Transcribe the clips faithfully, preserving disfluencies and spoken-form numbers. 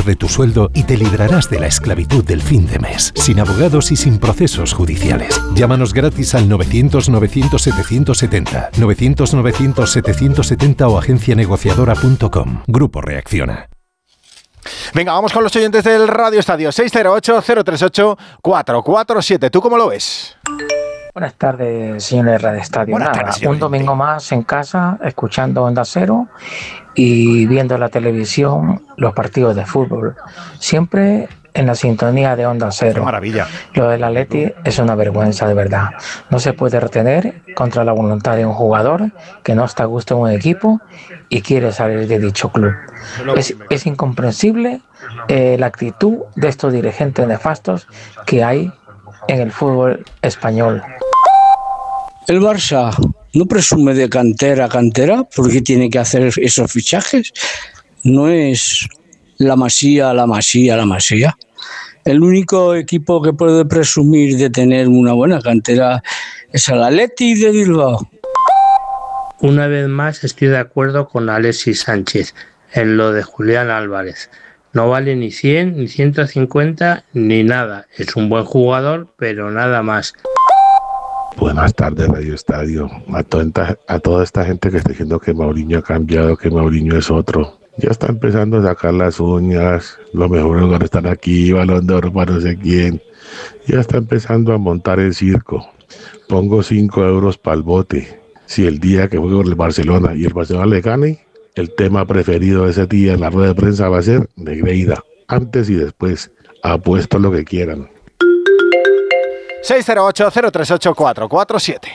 de tu sueldo y te librarás de la esclavitud del fin de mes, sin abogados y sin procesos judiciales. Llámanos gratis al novecientos novecientos setecientos setenta, novecientos novecientos setecientos setenta o agencia negociadora punto com. Grupo Reacciona. Venga, vamos con los oyentes del Radio Estadio. seis cero ocho, cero tres ocho, cuatro cuatro siete. ¿Tú cómo lo ves? Buenas tardes, señores de Radio Estadio. Buenas Nada, tardes, señor un domingo más en casa, escuchando Onda Cero y viendo la televisión los partidos de fútbol. Siempre en la sintonía de Onda Cero. ¡Qué maravilla! Lo del Atleti es una vergüenza, de verdad. No se puede retener contra la voluntad de un jugador que no está a gusto en un equipo y quiere salir de dicho club. Es, es incomprensible eh, la actitud de estos dirigentes nefastos que hay en el fútbol español. El Barça no presume de cantera a cantera porque tiene que hacer esos fichajes. No es la Masía, la Masía, la Masía. El único equipo que puede presumir de tener una buena cantera es el Atleti de Bilbao. Una vez más estoy de acuerdo con Alexis Sánchez en lo de Julián Álvarez. No vale ni cien, ni ciento cincuenta, ni nada. Es un buen jugador, pero nada más. Buenas tardes, Radio Estadio. A toda, a toda esta gente que está diciendo que Mourinho ha cambiado, que Mourinho es otro. Ya está empezando a sacar las uñas. Los mejores lugares están aquí, Balón de Oro para no sé quién. Ya está empezando a montar el circo. Pongo cinco euros para el bote. Si el día que juegue con el Barcelona y el Barcelona le gane, el tema preferido de ese día en la rueda de prensa va a ser Negreira. Antes y después. Apuesto lo que quieran. seis cero ocho, cero tres ocho, cuatro cuatro siete.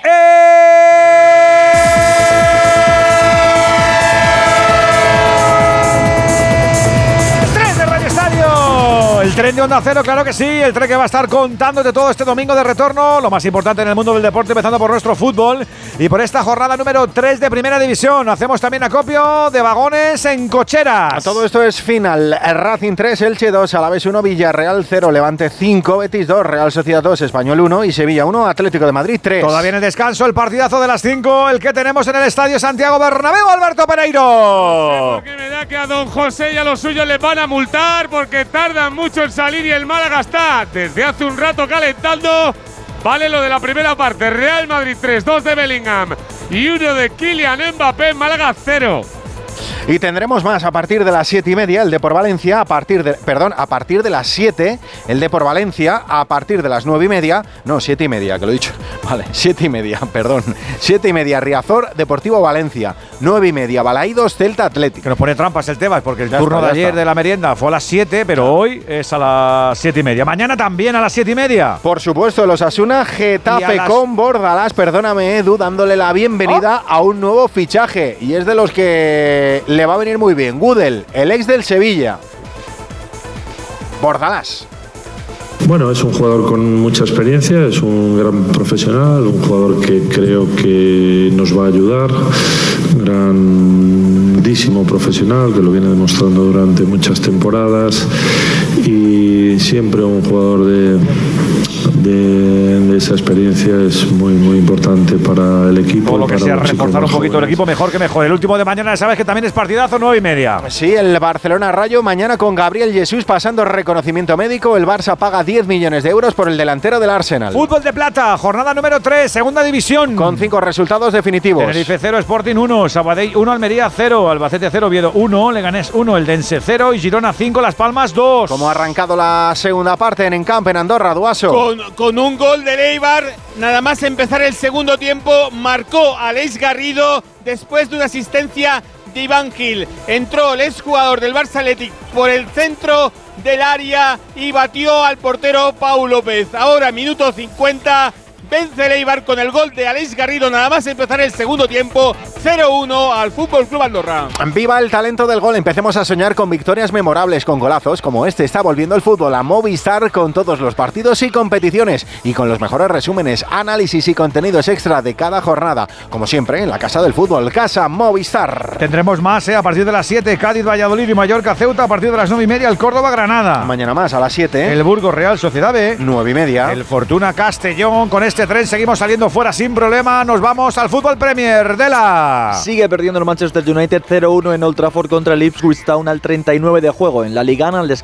El tren de Onda Cero, claro que sí, el tren que va a estar contándote todo este domingo de retorno, lo más importante en el mundo del deporte, empezando por nuestro fútbol y por esta jornada número tres de Primera División. Hacemos también acopio de vagones en cocheras. Todo esto es final. Racing tres, Elche dos, Alavés uno, Villarreal cero, Levante cinco, Betis dos, Real Sociedad dos, Español uno y Sevilla uno, Atlético de Madrid tres. Todavía en el descanso, el partidazo de las cinco, el que tenemos en el Estadio Santiago Bernabéu, Alberto Pereiro. No sé por qué me da que a don José y a los suyos les van a multar porque tardan mucho en salir y el Málaga está desde hace un rato calentando. Vale lo de la primera parte. Real Madrid tres, dos de Bellingham y uno de Kylian Mbappé. Málaga cero. Y tendremos más a partir de las siete y media, el de por Valencia, a partir de, perdón, a partir de las siete, el de por Valencia, a partir de las nueve y media, no, siete y media, que lo he dicho, vale, siete y media, perdón, siete y media, Riazor, Deportivo Valencia, nueve y media, Balaídos, Celta Atlético. Que nos pone trampas el Tebas, porque el ya turno está, de ayer está. de la merienda fue a las siete, pero claro, hoy es a las siete y media. Mañana también a las siete y media. Por supuesto, los Osasuna, Getafe las... con Bordalás, perdóname Edu, dándole la bienvenida oh. a un nuevo fichaje, y es de los que le va a venir muy bien. Gudel, el ex del Sevilla. Bordalás. Bueno, es un jugador con mucha experiencia, es un gran profesional, un jugador que creo que nos va a ayudar, grandísimo profesional que lo viene demostrando durante muchas temporadas y siempre un jugador de, de, de esa experiencia es muy muy importante para el equipo. Todo lo que sea reforzar un poquito jóvenes. El equipo, mejor que mejor. El último de mañana, sabes que también es partidazo, nueve y media. Sí, el Barcelona Rayo mañana con Gabriel Jesús pasando reconocimiento médico. El Barça paga diez millones de euros por el delantero del Arsenal. Fútbol de plata, jornada número tres, segunda división. Con cinco resultados definitivos. Tenerife cero, Sporting uno, Sabadell uno, Almería cero, Albacete cero, Oviedo uno, Leganés uno, Eldense cero y Girona cinco, Las Palmas dos. ¿Cómo ha arrancado la segunda parte en Encamp, en Andorra, Duaso? Con, con un gol de Eibar, nada más empezar el segundo tiempo, marcó Aleix Garrido después de una asistencia de Iván Gil. Entró el exjugador del Barça Athletic por el centro del área y batió al portero Pau López. Ahora, minuto cincuenta, vence el Eibar con el gol de Aleix Garrido, nada más empezar el segundo tiempo, cero uno al Fútbol Club Andorra. Viva el talento del gol, empecemos a soñar con victorias memorables, con golazos como este. Está volviendo el fútbol a Movistar con todos los partidos y competiciones y con los mejores resúmenes, análisis y contenidos extra de cada jornada. Como siempre, en la Casa del Fútbol, Casa Movistar. Tendremos más, ¿eh? A partir de las siete, Cádiz, Valladolid y Mallorca, Ceuta. A partir de las nueve y media, el Córdoba, Granada. Mañana más, a las siete. El Burgos, Real Sociedad B. nueve y media. El Fortuna, Castellón. Con este tren seguimos saliendo fuera sin problema. Nos vamos al Fútbol Premier de la... Sigue perdiendo el Manchester United cero uno en Old Trafford contra el Ipswich Town al treinta y nueve de juego. En la Liga, al